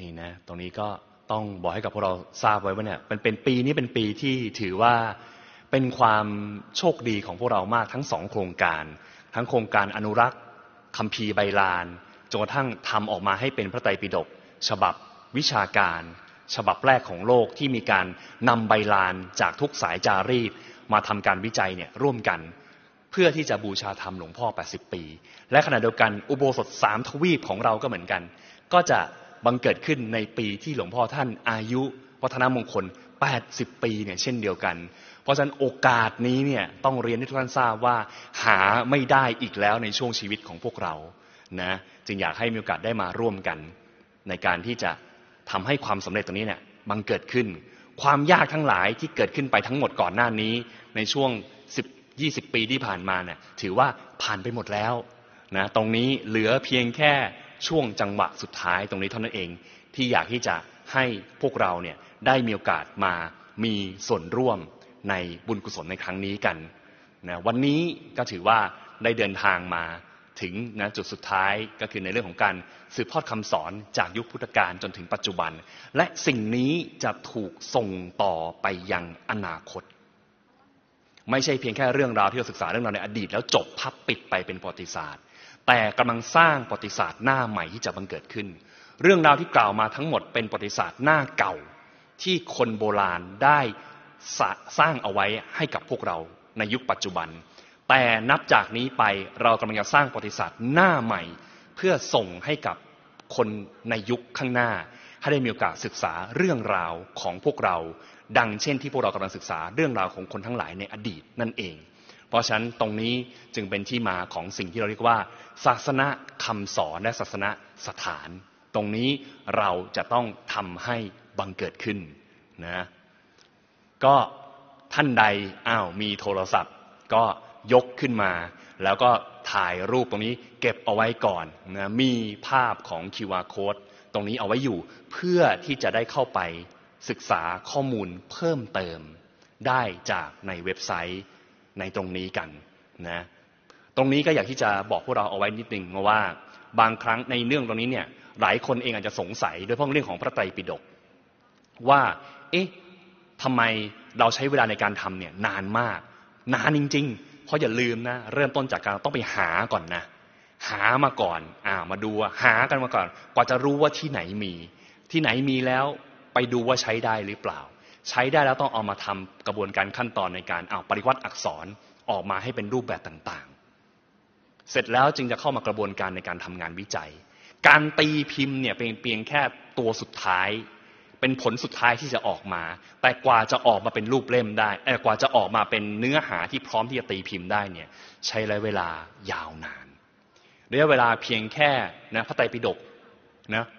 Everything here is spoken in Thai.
นี่นะตรงนี้ก็ต้องบอกให้กับพวกเราทราบไว้ว่าเนี่ยเป็นปีนี้เป็นปีที่ถือว่าเป็นความโชคดีของพวกเรามากทั้ง2โครงการทั้งโครงการอนุรักษ์คัมภีร์ไบลานจนกระทั่งทำออกมาให้เป็นพระไตรปิฎกฉบับวิชาการฉบับแรกของโลกที่มีการนำไบลานจากทุกสายจารีตมาทำการวิจัยเนี่ยร่วมกันเพื่อที่จะบูชาธรรมหลวงพ่อ80ปีและขณะเดียวกันอุโบสถ3ทวีปของเราก็เหมือนกันก็จะบังเกิดขึ้นในปีที่หลวงพ่อท่านอายุวัฒนมงคล80ปีเนี่ยเช่นเดียวกันเพราะฉะนั้นโอกาสนี้เนี่ยต้องเรียนให้ทุกท่านทราบว่าหาไม่ได้อีกแล้วในช่วงชีวิตของพวกเรานะจึงอยากให้มีโอกาสได้มาร่วมกันในการที่จะทำให้ความสำเร็จตรงนี้เนี่ยบังเกิดขึ้นความยากทั้งหลายที่เกิดขึ้นไปทั้งหมดก่อนหน้านี้ในช่วง10-20 ปีที่ผ่านมาเนี่ยถือว่าผ่านไปหมดแล้วนะตรงนี้เหลือเพียงแค่ช่วงจังหวะสุดท้ายตรงนี้เท่านั้นเองที่อยากที่จะให้พวกเราเนี่ยได้มีโอกาสมามีส่วนร่วมในบุญกุศลในครั้งนี้กันนะวันนี้ก็ถือว่าได้เดินทางมาถึงนะจุดสุดท้ายก็คือในเรื่องของการสืบทอดคำสอนจากยุคพุทธกาลจนถึงปัจจุบันและสิ่งนี้จะถูกส่งต่อไปยังอนาคตไม่ใช่เพียงแค่เรื่องราวที่เราศึกษาเรื่องราวในอดีตแล้วจบพับปิดไปเป็นประวัติศาสตร์แต่กำลังสร้างประวัติศาสตร์หน้าใหม่ที่จะบังเกิดขึ้นเรื่องราวที่กล่าวมาทั้งหมดเป็นประวัติศาสตร์หน้าเก่าที่คนโบราณได้สร้างเอาไว้ให้กับพวกเราในยุคปัจจุบันแต่นับจากนี้ไปเรากำลังจะสร้างประวัติศาสตร์หน้าใหม่เพื่อส่งให้กับคนในยุคข้างหน้าให้ได้มีโอกาสศึกษาเรื่องราวของพวกเราดังเช่นที่พวกเรากำลังศึกษาเรื่องราวของคนทั้งหลายในอดีตนั่นเองเพราะฉะนั้นตรงนี้จึงเป็นที่มาของสิ่งที่เราเรียกว่าศาสนาคำสอนและศาสนาสถานตรงนี้เราจะต้องทำให้บังเกิดขึ้นนะก็ท่านใดมีโทรศัพท์ก็ยกขึ้นมาแล้วก็ถ่ายรูปตรงนี้เก็บเอาไว้ก่อนนะมีภาพของ QR Code ตรงนี้เอาไว้อยู่เพื่อที่จะได้เข้าไปศึกษาข้อมูลเพิ่มเติมได้จากในเว็บไซต์ในตรงนี้กันนะตรงนี้ก็อยากที่จะบอกพวกเราเอาไว้นิดนึงว่าบางครั้งในเรื่องตรงนี้เนี่ยหลายคนเองอาจจะสงสัยโดยเฉพาะเรื่องของพระไตรปิฎกว่าทำไมเราใช้เวลาในการทำเนี่ยนานมากนานจริงๆเพราะอย่าลืมนะเริ่มต้นจากการต้องไปหาก่อนนะหามาก่อนมาดูหากันมาก่อนกว่าจะรู้ว่าที่ไหนมีแล้วไปดูว่าใช้ได้หรือเปล่าใช้ได้แล้วต้องเอามาทำกระบวนการขั้นตอนในการปริวัติอักษรออกมาให้เป็นรูปแบบต่างๆเสร็จแล้วจึงจะเข้ามากระบวนการในการทำงานวิจัยการตีพิมพ์เนี่ยเป็นเพียงแค่ตัวสุดท้ายเป็นผลสุดท้ายที่จะออกมาแต่กว่าจะออกมาเป็นรูปเล่มได้กว่าจะออกมาเป็นเนื้อหาที่พร้อมที่จะตีพิมพ์ได้เนี่ยใช้ระยะเวลายาวนานระยะเวลาเพียงแค่นะพระไตรปิฎกนะ